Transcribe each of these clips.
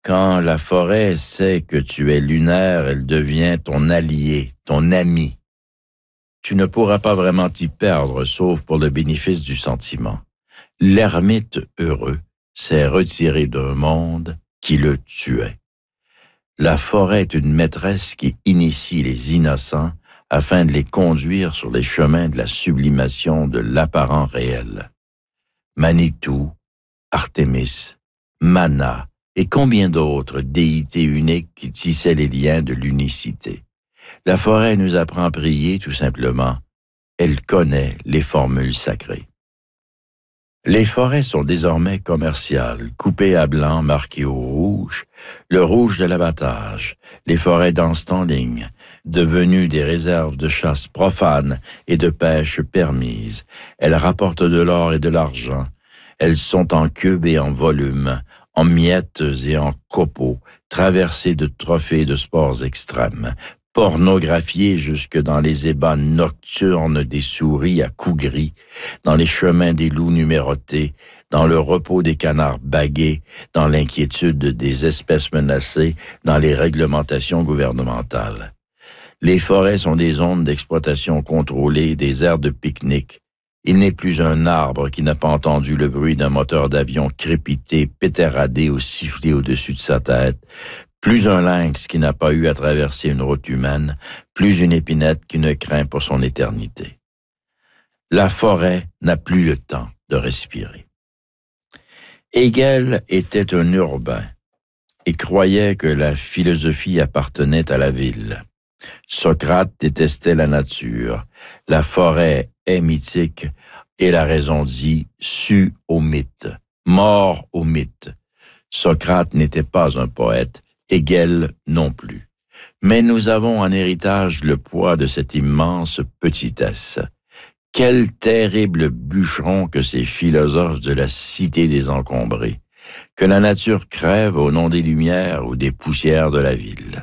Quand la forêt sait que tu es lunaire, elle devient ton allié, ton ami. Tu ne pourras pas vraiment t'y perdre, sauf pour le bénéfice du sentiment. L'ermite heureux s'est retiré d'un monde qui le tuait. La forêt est une maîtresse qui initie les innocents afin de les conduire sur les chemins de la sublimation de l'apparent réel. Manitou, Artémis, Mana et combien d'autres déités uniques qui tissaient les liens de l'unicité. La forêt nous apprend à prier tout simplement. Elle connaît les formules sacrées. Les forêts sont désormais commerciales, coupées à blanc, marquées au rouge, le rouge de l'abattage. Les forêts dansent en ligne, devenues des réserves de chasse profanes et de pêche permises. Elles rapportent de l'or et de l'argent. Elles sont en cubes et en volumes, en miettes et en copeaux, traversées de trophées de sports extrêmes, pornographiées jusque dans les ébats nocturnes des souris à coups gris, dans les chemins des loups numérotés, dans le repos des canards bagués, dans l'inquiétude des espèces menacées, dans les réglementations gouvernementales. Les forêts sont des zones d'exploitation contrôlée, des aires de pique-nique. Il n'est plus un arbre qui n'a pas entendu le bruit d'un moteur d'avion crépiter, pétérader ou siffler au-dessus de sa tête, plus un lynx qui n'a pas eu à traverser une route humaine, plus une épinette qui ne craint pour son éternité. La forêt n'a plus le temps de respirer. Hegel était un urbain et croyait que la philosophie appartenait à la ville. Socrate détestait la nature. La forêt est mythique et la raison dit « su au mythe », mort au mythe. Socrate n'était pas un poète, Hegel non plus. Mais nous avons en héritage le poids de cette immense petitesse. Quel terrible bûcheron que ces philosophes de la cité des encombrés, que la nature crève au nom des lumières ou des poussières de la ville.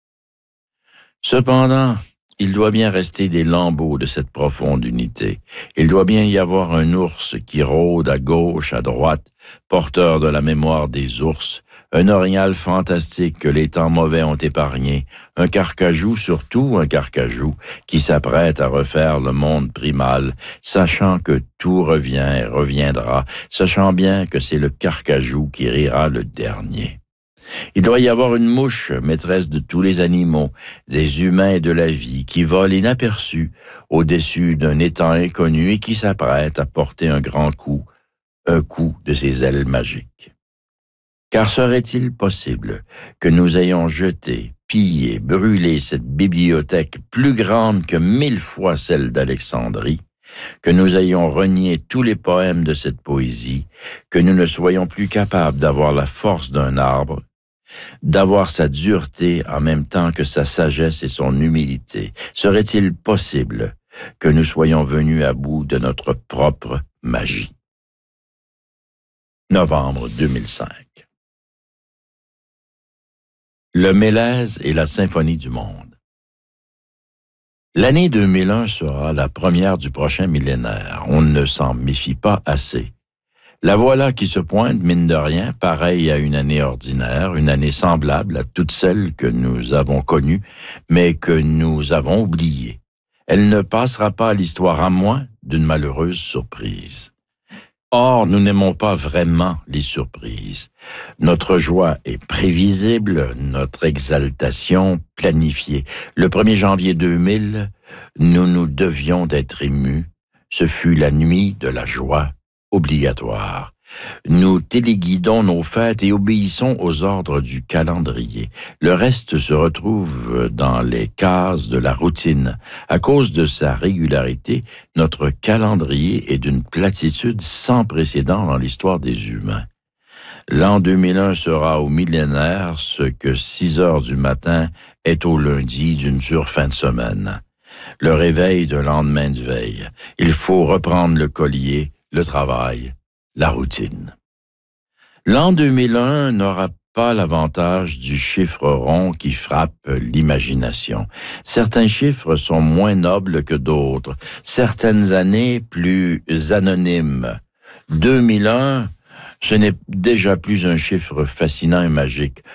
Cependant, il doit bien rester des lambeaux de cette profonde unité. Il doit bien y avoir un ours qui rôde à gauche, à droite, porteur de la mémoire des ours, un orignal fantastique que les temps mauvais ont épargné, un carcajou, surtout un carcajou, qui s'apprête à refaire le monde primal, sachant que tout revient et reviendra, sachant bien que c'est le carcajou qui rira le dernier. Il doit y avoir une mouche, maîtresse de tous les animaux, des humains et de la vie, qui vole inaperçue au-dessus d'un étang inconnu et qui s'apprête à porter un grand coup, un coup de ses ailes magiques. Car serait-il possible que nous ayons jeté, pillé, brûlé cette bibliothèque plus grande que 1000 fois celle d'Alexandrie, que nous ayons renié tous les poèmes de cette poésie, que nous ne soyons plus capables d'avoir la force d'un arbre, d'avoir sa dureté en même temps que sa sagesse et son humilité? Serait-il possible que nous soyons venus à bout de notre propre magie? Novembre 2005. Le Mélèze et la symphonie du monde. L'année 2001 sera la première du prochain millénaire. On ne s'en méfie pas assez. La voilà qui se pointe, mine de rien, pareille à une année ordinaire, une année semblable à toutes celles que nous avons connues, mais que nous avons oubliées. Elle ne passera pas à l'histoire à moins d'une malheureuse surprise. Or, nous n'aimons pas vraiment les surprises. Notre joie est prévisible, notre exaltation planifiée. Le 1er janvier 2000, nous devions d'être émus. Ce fut la nuit de la joie obligatoire. Nous téléguidons nos fêtes et obéissons aux ordres du calendrier. Le reste se retrouve dans les cases de la routine. À cause de sa régularité, notre calendrier est d'une platitude sans précédent dans l'histoire des humains. L'an 2001 sera au millénaire ce que 6 heures du matin est au lundi d'une dure fin de semaine. Le réveil d'un lendemain de veille. Il faut reprendre le collier, le travail, la routine. L'an 2001 n'aura pas l'avantage du chiffre rond qui frappe l'imagination. Certains chiffres sont moins nobles que d'autres, certaines années plus anonymes. 2001, ce n'est déjà plus un chiffre fascinant et magique.